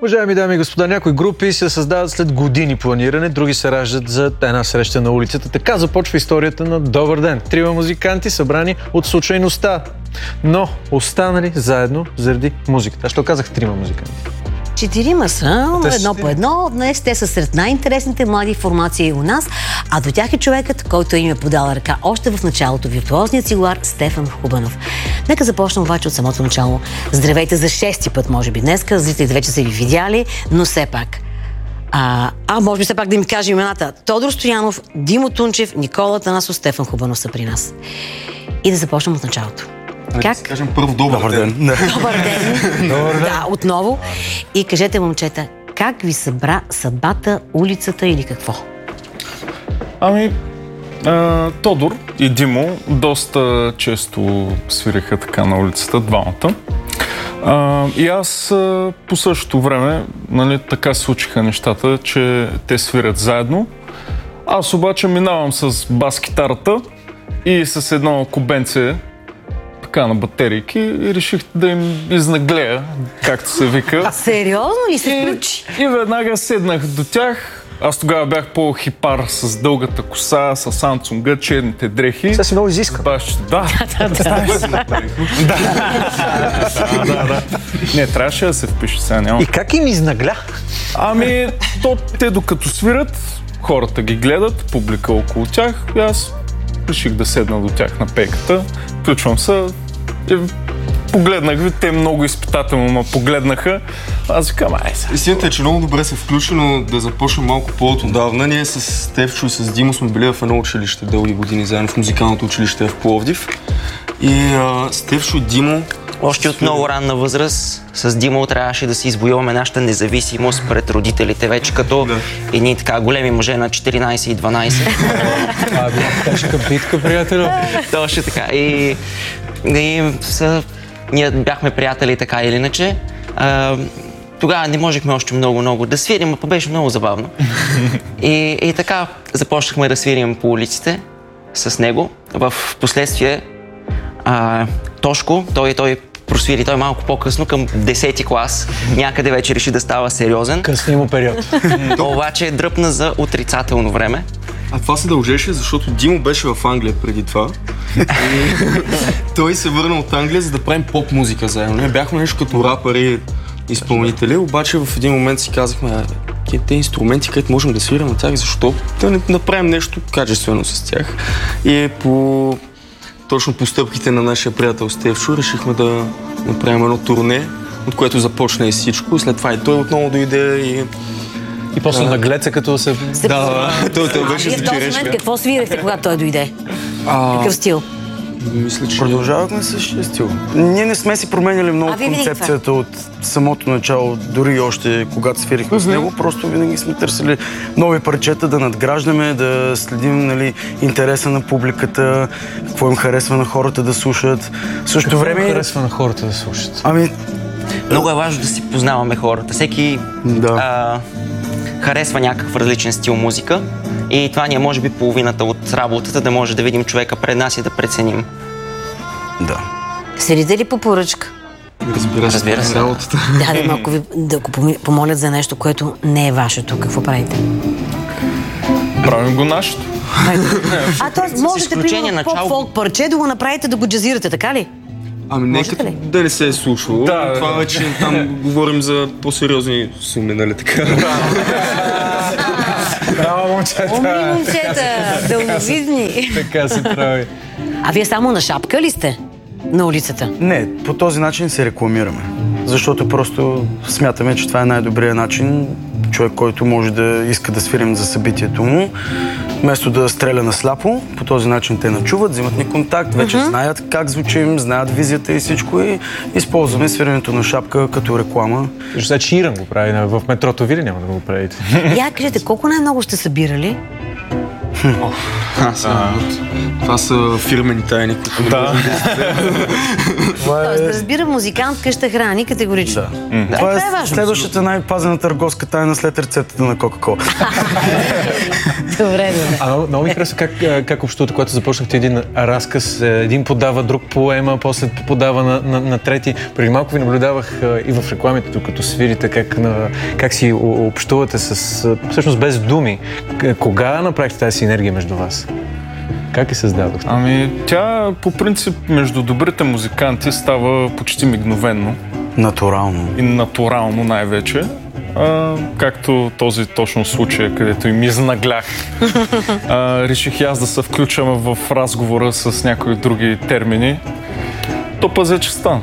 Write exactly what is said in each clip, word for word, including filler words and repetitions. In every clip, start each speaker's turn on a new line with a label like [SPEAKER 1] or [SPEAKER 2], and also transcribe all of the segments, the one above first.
[SPEAKER 1] Уважаеми дами и господа, някои групи се създават след години планиране, други се раждат за една среща на улицата. Така започва историята на Добър ден. Трима музиканти, събрани от случайността, но останали заедно заради музиката. Аз ще казах трима музиканти.
[SPEAKER 2] Четирима са, но едно по едно. Днес те са сред най-интересните млади формации у нас, а до тях е човекът, който им е подал ръка още в началото, виртуозният цигулар Стефан Хубанов. Нека започнем обаче от самото начало. Здравейте за шести път, може би днеска. Зрителите вече са ви видяли, но все пак. А, а може би все пак да им кажем имената. Тодор Стоянов, Димо Тунчев, Никола Танасов, Стефан Хубанов са при нас. И да започнем от началото.
[SPEAKER 3] Как? Да кажем първо добър, добър ден.
[SPEAKER 2] ден. Добър ден. Добър ден. Да, отново. И кажете, момчета, как ви събра съдбата, улицата или какво?
[SPEAKER 4] Ами, а, Тодор и Димо доста често свиреха така на улицата, двамата. А, и аз а, по същото време, нали, така се случиха нещата, че те свирят заедно. Аз обаче минавам с бас-китарата и с едно кубенце на батерийки и реших да им изнаглея, както се вика.
[SPEAKER 2] А сериозно ли се включи?
[SPEAKER 4] И, и веднага седнах до тях. Аз тогава бях по-хипар с дългата коса, с Самсунга, черните дрехи.
[SPEAKER 1] Сега си много изискан.
[SPEAKER 4] Баш, да.
[SPEAKER 2] Да, да,
[SPEAKER 4] да. Не, трябваше да се впише сега. Няма.
[SPEAKER 1] И как им изнагля?
[SPEAKER 4] Ами, то, те докато свират, хората ги гледат, публика около тях и аз реших да седна до тях на пейката. Включвам се. Погледнах ви, те много изпитателно ме погледнаха. Аз викам, ай се.
[SPEAKER 3] Истината е, че много добре се включи, но да започнем малко по-отдавна. Ние с Стефчо и с Димо сме били в едно училище дълги години, заедно в музикалното училище в Пловдив. И а, Стефчо и Димо...
[SPEAKER 5] Още от много ранна възраст с Димо трябваше да си извоюваме нашата независимост пред родителите, вече като да. едни така големи мъже на четиринайсет и дванайсет.
[SPEAKER 1] Това била тежка битка, приятелю.
[SPEAKER 5] Точно така. И, и са, ние бяхме приятели така или иначе. А, тогава не можехме още много-много да свирим, но беше много забавно. И, и така започнахме да свирим по улиците с него. В последствие а, Тошко, той, той просвири, той малко по-късно, към десети клас. Някъде вече реши да става сериозен.
[SPEAKER 1] Късния му период.
[SPEAKER 5] Обаче дръпна за отрицателно време.
[SPEAKER 3] А това се дължеше, защото Димо беше в Англия преди това. И той се върна от Англия, за да правим поп-музика заедно. Ние бяхме нещо като рапъри, изпълнители, обаче в един момент си казахме, те инструменти, където можем да свирим на тях, защо да не направим нещо качествено с тях. И по... точно по стъпките на нашия приятел Стефчо решихме да направим едно турне, от което започна и всичко. След това и той отново дойде и...
[SPEAKER 1] И после
[SPEAKER 3] а...
[SPEAKER 1] наглеца, като се...
[SPEAKER 2] се
[SPEAKER 3] да, той, той беше
[SPEAKER 2] за черешка. В този момент какво свирахте, когато той дойде? А... Какъв стил?
[SPEAKER 3] Мисля, че...
[SPEAKER 6] Продължавахме същия стил. Ние не сме си променяли много концепцията от самото начало, дори още когато свирихме mm-hmm. с него. Просто винаги сме търсили нови парчета, да надграждаме, да следим, нали, интереса на публиката, какво им харесва на хората да слушат. В същото време...
[SPEAKER 1] им харесва на хората да слушат?
[SPEAKER 6] Ами...
[SPEAKER 5] Много е важно да си познаваме хората. Всеки
[SPEAKER 6] да.
[SPEAKER 5] а, харесва някакъв различен стил музика и това ни е може би половината от работата, да може да видим човека пред нас и да преценим.
[SPEAKER 6] Да.
[SPEAKER 2] Свирите ли по поръчка?
[SPEAKER 3] Разбира се.
[SPEAKER 5] Разбира се.
[SPEAKER 2] Да, да, ако ви да го помолят за нещо, което не е вашето, какво правите?
[SPEAKER 4] Правим го нашето.
[SPEAKER 2] А то можете при поп-фолк парче да го направите, да го джазирате, така ли?
[SPEAKER 3] Ами не като да не се е случвало.
[SPEAKER 4] Да,
[SPEAKER 3] това
[SPEAKER 4] да.
[SPEAKER 3] вече там говорим за по-сериозни суми, нали така?
[SPEAKER 1] Браво, момчета!
[SPEAKER 2] Уми, момчета! Дълновидни!
[SPEAKER 1] Така се прави.
[SPEAKER 2] А вие само на шапка ли сте? На улицата?
[SPEAKER 6] Не, по този начин се рекламираме. Защото просто смятаме, че това е най-добрият начин. Човек, който може да иска да свирим за събитието му, вместо да стреля на сляпо, по този начин те начуват, взимат ни контакт, вече uh-huh. знаят как звучим, знаят визията и всичко и използваме свиренето на шапка като реклама.
[SPEAKER 1] Защото сега Чиран го прави в метрото, ви ли няма да го правите?
[SPEAKER 2] Я кажете, колко най-много сте събирали
[SPEAKER 3] А, сега, това са фирмени тайни, които не
[SPEAKER 4] Да.
[SPEAKER 3] можем да
[SPEAKER 2] Тоест, да разбира музикант, къща храни категорично.
[SPEAKER 6] Да.
[SPEAKER 2] Да,
[SPEAKER 6] Това е
[SPEAKER 2] това е важно.
[SPEAKER 6] следващата най-пазена търговска тайна след рецептата на Кока-Кола.
[SPEAKER 2] Добре, добре.
[SPEAKER 1] А много, много ми харесва как, а, как общувате, когато започнахте един разказ, е, един подава, друг поема, после подава на, на, на трети. Преди малко ви наблюдавах а, и в рекламите, докато свирите, как, на, как си о- общувате с, а, всъщност без думи. К- Кога направихте тази синергия между вас? Как я създадохте?
[SPEAKER 4] Ами, тя по принцип между добрите музиканти става почти мигновенно
[SPEAKER 6] Натурално.
[SPEAKER 4] и натурално най-вече. А, както този точно случай, където им изнаглях. А, реших и аз да се включа в разговора с някои други термини. То пазе, че стана.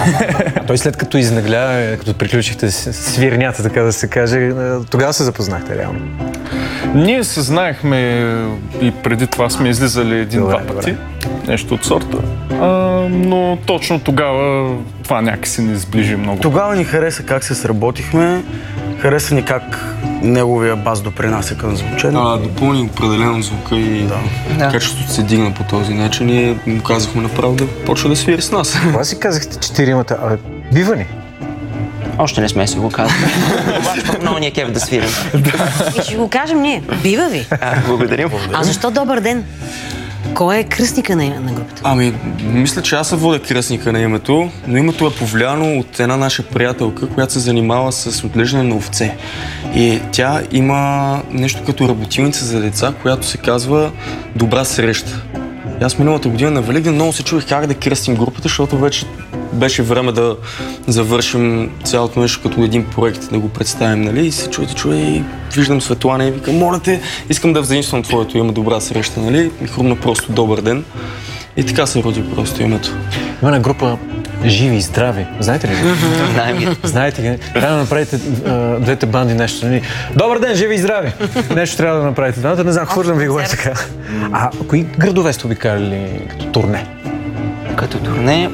[SPEAKER 1] А той след като изнагля, е, като приключихте с- свирнята, така да се каже, е, тогава се запознахте реално.
[SPEAKER 4] Ние се знаехме и преди това сме излизали един-два
[SPEAKER 1] Добре,
[SPEAKER 4] пъти. Нещо от сорта. А, но точно тогава това някакси ни сближи много.
[SPEAKER 6] Тогава ни хареса как се сработихме, хареса ни как неговия бас допринася към звучение.
[SPEAKER 3] А, допълни определено звука и
[SPEAKER 5] Да.
[SPEAKER 3] качеството се дигна по този начин и му казахме направо да почва да свири с нас.
[SPEAKER 1] Кога си казахте четиримата? А, бива ни?
[SPEAKER 5] Още не сме си го казали. Обаче пък много ни е кеф да свирим.
[SPEAKER 2] И ще го кажем ние. Бива ви.
[SPEAKER 5] А, благодарим.
[SPEAKER 2] А защо добър ден? Кой е кръстника на, на групата?
[SPEAKER 3] Ами, мисля, че аз се водя кръстника на името, но името е повлияно от една наша приятелка, която се занимава с отглеждане на овце. И тя има нещо като работилница за деца, която се казва Добра среща. И аз миналата година на Великден много се чудих как да кръстим групата, защото вече беше време да завършим цялото нещо като един проект, да го представим, нали? И се чуя, чуя и виждам Светлана и викам, моля те, искам да взаимствам твоето име, Добра среща, нали? И хрумна просто Добър ден. И така се роди просто името.
[SPEAKER 1] Има една група Живи и здрави. Знаете ли?
[SPEAKER 5] Знаем ги.
[SPEAKER 1] Знаете ги? Трябва да направите а, двете банди нещо. Нали? Добър ден, живи и здрави! Нещо трябва да направите. Двамата, не знам, хвърлям ви го е така. А кои градове сте обикаляли като турне?
[SPEAKER 5] Като турне,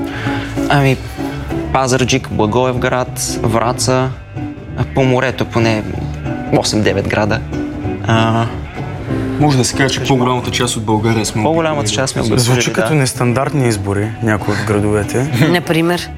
[SPEAKER 5] ами Пазарджик, Благоевград, Враца, а по морето поне осем-девет града. А,
[SPEAKER 3] Може да се каже, че по-голямата част от България сме.
[SPEAKER 5] по-голямата част сме обиколили,
[SPEAKER 6] Звучи като
[SPEAKER 5] да.
[SPEAKER 6] нестандартни избори, някои от градовете.
[SPEAKER 2] Например.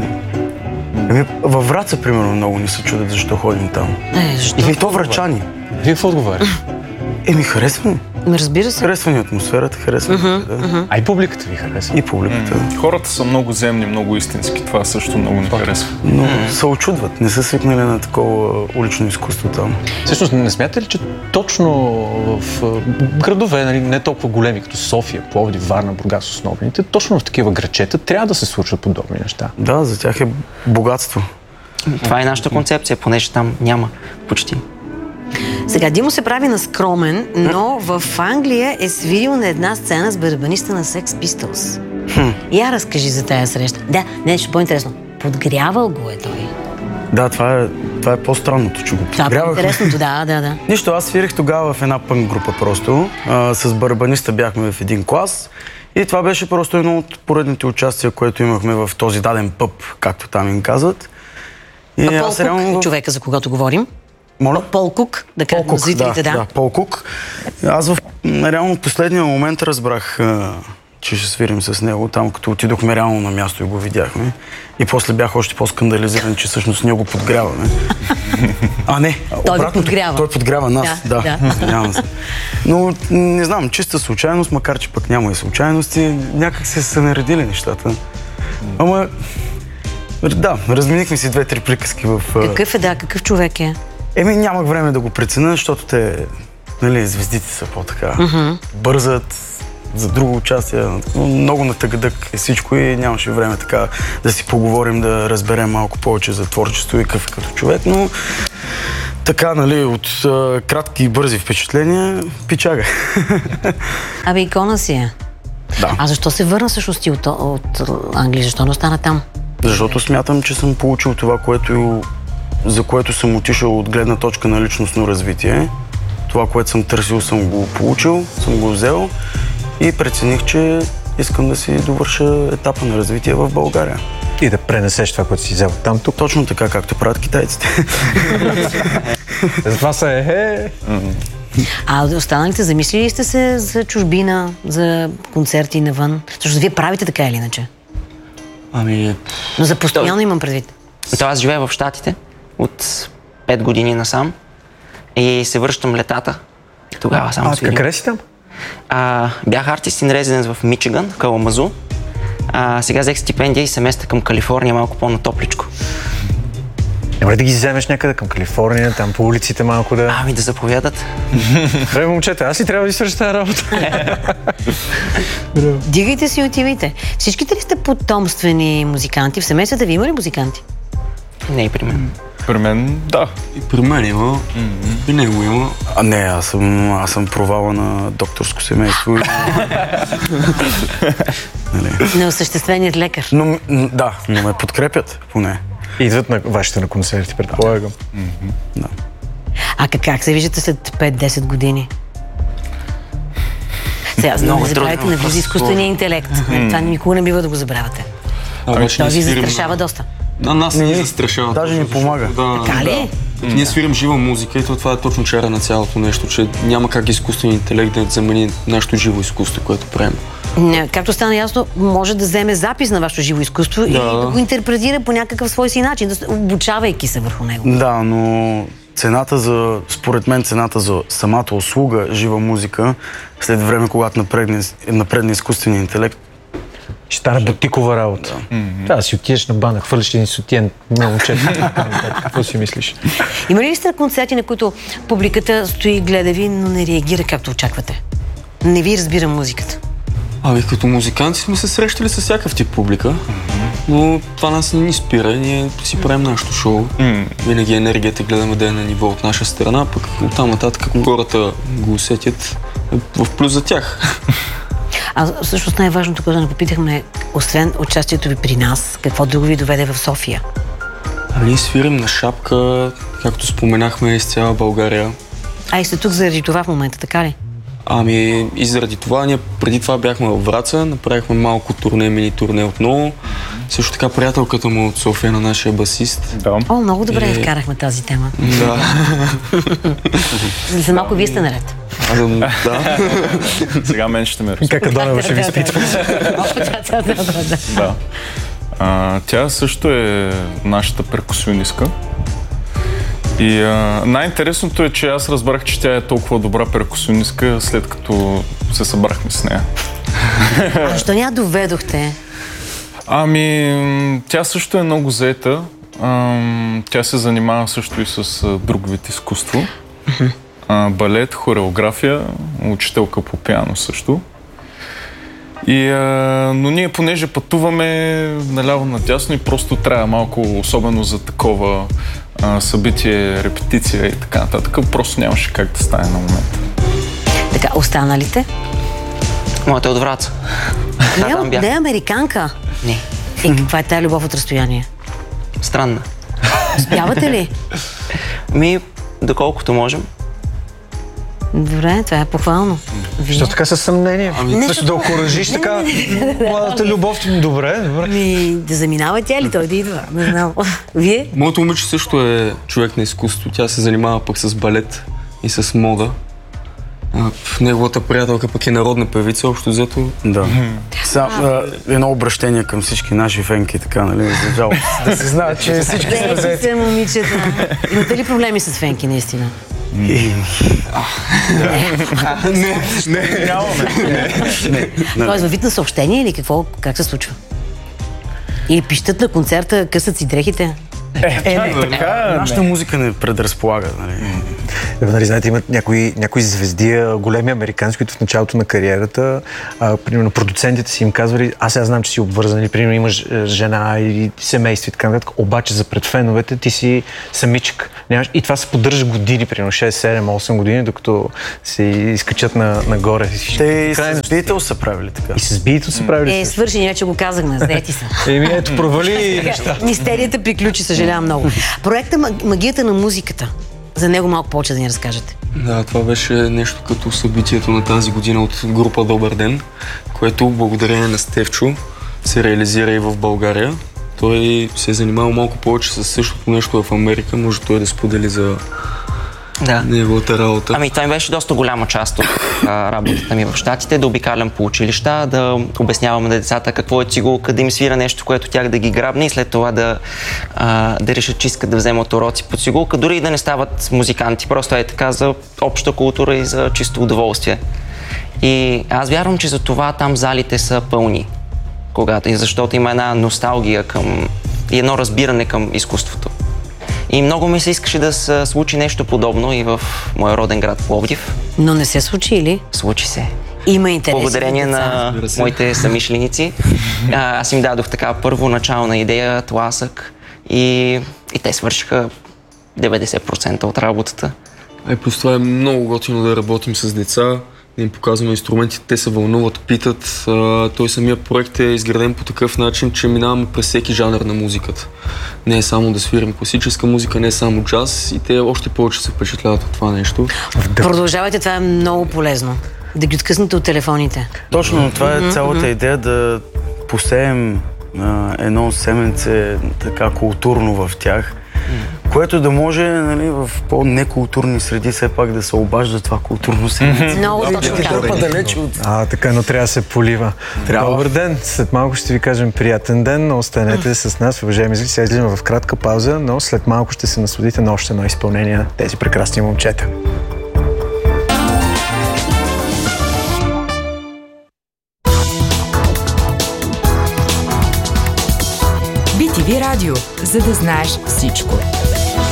[SPEAKER 6] Еми, във Враца, примерно, много ни се чудят защо ходим там.
[SPEAKER 2] Е, защо?
[SPEAKER 6] Еми, то врачани.
[SPEAKER 1] Вие какво отговаряте?
[SPEAKER 6] Еми, харесва ми.
[SPEAKER 2] Ами, разбира се.
[SPEAKER 6] Харесва ни атмосферата, харесва ми да.
[SPEAKER 1] А и публиката ви харесва.
[SPEAKER 6] И публиката.
[SPEAKER 4] Хората са много земни, много истински. Това също много ни харесва.
[SPEAKER 6] Но се очудват. Не са свикнали на такова улично изкуство там.
[SPEAKER 1] Всъщност, не смятате ли, че точно в а, градове, нали, не толкова големи, като София, Пловдив, Варна, Бургас, основните, точно в такива грачета трябва да се случват подобни неща?
[SPEAKER 6] Да, за тях е богатство.
[SPEAKER 5] Това е нашата концепция, понеже там няма почти.
[SPEAKER 2] Сега, Димо се прави на скромен, но в Англия е свирил на една сцена с барабаниста на Sex Pistols. Я разкажи за тая среща. Да, нещо по-интересно. Подгрявал го е той.
[SPEAKER 6] Да, това е, това е по-странното, че го
[SPEAKER 2] Това е
[SPEAKER 6] подгрявах.
[SPEAKER 2] по-интересното, да, да, да.
[SPEAKER 6] Нищо, аз свирих тогава в една пънк група просто. А, с барабаниста бяхме в един клас. И това беше просто едно от поредните участия, което имахме в този даден пъб, както там им казват. И
[SPEAKER 2] А Пол
[SPEAKER 6] аз реално
[SPEAKER 2] Кук,
[SPEAKER 6] в-
[SPEAKER 2] човека, за когото говорим.
[SPEAKER 6] Моля?
[SPEAKER 2] Пол Кук, да кажем на зрителите, да.
[SPEAKER 6] да, Пол Кук. Аз в м, реално последния момент разбрах, а, че ще свирим с него, там като отидохме реално на място и го видяхме. И после бях още по-скандализиран, че всъщност ние го подгряваме. А, не,
[SPEAKER 2] Той го
[SPEAKER 6] обратното,
[SPEAKER 2] подгрява.
[SPEAKER 6] Той подгрява нас,
[SPEAKER 2] Да,
[SPEAKER 6] да.
[SPEAKER 2] да.
[SPEAKER 6] Извинявам се. Но не знам, чиста случайност, макар че пък няма и случайности, някак се са наредили нещата. Ама, да, разменихме си две-три приказки в... а,
[SPEAKER 2] Какъв е, да, какъв човек е?
[SPEAKER 6] Еми, нямах време да го преценя, защото те, нали, звездите са по-така. Бързат за друго участие. Много на тъгъдък е всичко и нямаше време така да си поговорим, да разберем малко повече за творчество и какъв е като човек, но така, нали, от а, кратки и бързи впечатления, пичага.
[SPEAKER 2] Абе, икона си е.
[SPEAKER 6] Да.
[SPEAKER 2] А защо се върна всъщност ти от, от Англия? Защо не остана там?
[SPEAKER 6] Защото смятам, че съм получил това, което, за което съм отишъл от гледна точка на личностно развитие. Това, което съм търсил, съм го получил, съм го взел и прецених, че искам да си довърша етапа на развитие в България.
[SPEAKER 1] И да пренесеш това, което си взел там тук.
[SPEAKER 6] Точно така, както правят китайците.
[SPEAKER 1] Затова са е...
[SPEAKER 2] А останалите, замислили сте се за чужбина, за концерти навън? Защото вие правите така или иначе.
[SPEAKER 3] Ами...
[SPEAKER 2] Но за постоянно имам предвид.
[SPEAKER 5] То аз живея в Щатите от пет години насам и се връщам летата. Тогава само
[SPEAKER 1] А,
[SPEAKER 5] свирим.
[SPEAKER 1] къде си там?
[SPEAKER 5] А, бях артист in residence в Мичиган, Каламазу. А, сега взех стипендия и се местя към Калифорния, малко по-натопличко.
[SPEAKER 1] Няма ли да ги вземеш някъде към Калифорния, там по улиците малко да...
[SPEAKER 5] Ами да заповядат.
[SPEAKER 1] Добре, момчета, аз ли трябва да извърша тази работа?
[SPEAKER 2] Дигайте си и отивайте. Всичките ли сте потомствени музиканти? В семействата ви има ли музиканти?
[SPEAKER 5] Не и при мен.
[SPEAKER 4] При мен, да.
[SPEAKER 3] И при мен има, mm-hmm. и него има.
[SPEAKER 6] А не, аз съм, аз съм провала на докторско семейство. Нали.
[SPEAKER 2] Неосъщественият лекар.
[SPEAKER 6] Но, м, да, но ме подкрепят, поне.
[SPEAKER 1] Идват на вашите на концерти, предполагам.
[SPEAKER 6] Mm-hmm. Да.
[SPEAKER 2] А как, как се виждате след пет-десет години? Сега,
[SPEAKER 5] Много
[SPEAKER 2] не забравяйте,
[SPEAKER 5] трудно.
[SPEAKER 2] навлиза изкуствения интелект. Това никога не бива да го забравяте.
[SPEAKER 3] А, вече
[SPEAKER 2] Той
[SPEAKER 3] ние
[SPEAKER 2] ви
[SPEAKER 3] свирим
[SPEAKER 2] застрашава
[SPEAKER 3] на-
[SPEAKER 2] доста.
[SPEAKER 3] На нас не ни застрашава.
[SPEAKER 6] Даже ни
[SPEAKER 3] точно,
[SPEAKER 6] помага.
[SPEAKER 3] защото- Да,
[SPEAKER 2] Така ли?
[SPEAKER 3] да. Ние свирим жива музика и то това е точно чара на цялото нещо, че няма как изкуственият интелект да замени нашето живо изкуство, което правим.
[SPEAKER 2] Не, както стана ясно, може да вземе запис на вашето живо изкуство и
[SPEAKER 3] Да.
[SPEAKER 2] да го интерпретира по някакъв свой си начин, да, се- обучавайки се върху него.
[SPEAKER 6] Да, но цената за, според мен, цената за самата услуга жива музика, след време, когато напредне, напредне изкуствения интелект,
[SPEAKER 1] Ще стане бутикова работа. Трябва да си отидеш на бана, хвърлиш един сутиен на момчета. Какво си мислиш?
[SPEAKER 2] Има ли сте концерти, на които публиката стои и гледа ви, но не реагира както очаквате? Не ви разбира музиката.
[SPEAKER 3] Ами като музиканти сме се срещали с всякакъв тип публика, но това нас не ни спира, ние си правим нашето шоу. Винаги енергията гледаме да е на ниво от наша страна, пък оттам нататък, ако хората го усетят, е в плюс за тях.
[SPEAKER 2] А всъщност най-важното, което не попитахме, освен участието ви при нас, какво друго ви доведе в София?
[SPEAKER 3] Ами ние свирим на шапка, както споменахме, из цяла България.
[SPEAKER 2] А и сте тук заради това в момента, така ли?
[SPEAKER 3] Ами и заради това, ние преди това бяхме във Враца, направихме малко турне, мини турне отново. Също така приятелката му от София, на нашия басист.
[SPEAKER 4] Да.
[SPEAKER 2] О, много добре
[SPEAKER 3] И-
[SPEAKER 2] вкарахме тази тема.
[SPEAKER 3] Да.
[SPEAKER 2] За малко вие сте наред.
[SPEAKER 3] А, да, да.
[SPEAKER 4] Сега мен ще ме разпитва.
[SPEAKER 1] Как Адонева ще ви изпитва?
[SPEAKER 4] Да. А, тя също е нашата перкусионистка. И а, най-интересното е, че аз разбрах, че тя е толкова добра перкусионистка, след като се събрахме с нея.
[SPEAKER 2] А защо няма доведохте?
[SPEAKER 4] Ами, м, тя също е много заета. Ам, Тя се занимава също и с а, друг вид изкуство. А, балет, хореография, учителка по пиано също. И, а, но ние, понеже пътуваме наляво надясно и просто трябва малко, особено за такова а, събитие, репетиция и така нататък, просто нямаше как да стане на момента.
[SPEAKER 2] Така, останалите?
[SPEAKER 5] Моята е от Враца. Да,
[SPEAKER 2] Не,
[SPEAKER 5] там бях.
[SPEAKER 2] не е американка.
[SPEAKER 5] Не.
[SPEAKER 2] И каква е тая любов от разстояние?
[SPEAKER 5] Странна.
[SPEAKER 2] Спявате ли?
[SPEAKER 5] Ми, доколкото можем.
[SPEAKER 2] Добре, това е похвално. Вие?
[SPEAKER 1] Защо така със съмнение?
[SPEAKER 2] Не,
[SPEAKER 1] Също да окоръжиш така младата любов. Добре, добре.
[SPEAKER 2] Ми, да заминава тя ли? Той да идва. Не знам. Вие?
[SPEAKER 3] Моето момиче също е човек на изкуство. Тя се занимава пък с балет и с мода. А, неговата приятелка пък е народна певица, общо взето.
[SPEAKER 6] да. Сам, а, едно обращение към всички наши фенки, така, нали, за жалост. Да се знаят, че всички сме
[SPEAKER 2] Заети
[SPEAKER 6] заети.
[SPEAKER 2] се, момичета. Имате ли проблеми с фенки, наистина? Тоест във вид на съобщение или какво? Как се случва? Или пищат на концерта, късат си дрехите?
[SPEAKER 6] Е, не, така, нашата музика не предразполага, нали.
[SPEAKER 1] Нали, знаете, имат някои, някои звезди, а, големи американци, които в началото на кариерата, а, примерно продуцентите си им казвали, аз сега знам, че си обвързан, или примерно имаш е, жена или семейство и така нататък, обаче за пред феновете ти си самичък. Нямаш... И това се поддържа години, примерно шест, седем, осем години, докато се изкачат на, нагоре.
[SPEAKER 6] Те и с Битъл са правили така.
[SPEAKER 1] И с Битъл са правили.
[SPEAKER 2] Е,
[SPEAKER 1] също.
[SPEAKER 2] свършени, вече го казахме, заети са.
[SPEAKER 1] Еми, ето, провали неща.
[SPEAKER 2] Мистерията приключи, съжалявам много. Проекта «Ма- Магията на музиката». За него малко повече да ни разкажете.
[SPEAKER 3] Да, това беше нещо като събитието на тази година от група Добър ден, което благодарение на Стевчо се реализира и в България. Той се е занимавал малко повече с същото нещо в Америка, може той да сподели за
[SPEAKER 5] Да.
[SPEAKER 3] неговата работа.
[SPEAKER 5] Ами това ми беше доста голяма част от а, работата ми в щатите, да обикалям по училища, да обяснявам на децата какво е цигулка, да им свира нещо, което тях да ги грабне и след това да, а, да решат, че искат да вземат уроци по цигулка, дори и да не стават музиканти, просто е така за обща култура и за чисто удоволствие. И аз вярвам, че за това там залите са пълни, когато, и защото има една носталгия към и едно разбиране към изкуството. И много ми се искаше да се случи нещо подобно и в моя роден град Пловдив.
[SPEAKER 2] Но не се случи, или?
[SPEAKER 5] Случи се.
[SPEAKER 2] Има интерес.
[SPEAKER 5] Благодарение на моите съмишленици. Аз им дадох така първоначална идея, тласък и, и те свършиха деветдесет процента от работата.
[SPEAKER 3] Е, плюс това е много готино да работим с деца, да им показваме инструментите, те се вълнуват, питат. А, той самия проект е изграден по такъв начин, че минаваме през всеки жанр на музиката. Не е само да свирим класическа музика, не е само джаз и те още повече се впечатляват от това нещо.
[SPEAKER 2] Продължавайте, това е много полезно. Да ги откъснете от телефоните.
[SPEAKER 6] Точно, това е цялата идея, да посеем а, едно семенце така културно в тях, което да може, нали, в по-некултурни среди все пак да се обажда това културно семенце.
[SPEAKER 2] Много точно така.
[SPEAKER 6] Далеч от...
[SPEAKER 1] А, така, но трябва да се полива.
[SPEAKER 6] Трябва.
[SPEAKER 1] Добър ден! След малко ще ви кажем приятен ден, но останете с нас, уважаеми зрители. Сега излизаме в кратка пауза, но след малко ще се насладите на още едно изпълнение на тези прекрасни момчета.
[SPEAKER 7] би ти ви Радио, за да знаеш всичко.